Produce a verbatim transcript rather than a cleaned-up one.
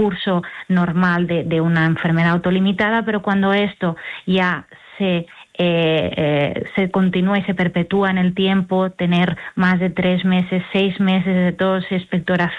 curso normal de, de una enfermedad autolimitada, pero cuando esto ya se Eh, eh, se continúa y se perpetúa en el tiempo, tener más de tres meses, seis meses de tos, expectoración